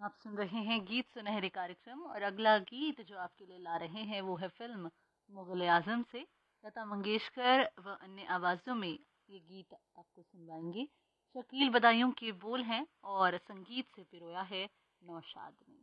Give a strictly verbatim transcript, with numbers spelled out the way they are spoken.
आप सुन रहे हैं गीत सुनहरे कार्यक्रम और अगला गीत जो आपके लिए ला रहे हैं वो है फिल्म मुगल आजम से। लता मंगेशकर व अन्य आवाज़ों में ये गीत आपको सुनवाएंगे। शकील बदायूं के बोल हैं और संगीत से पिरोया है नौशाद ने।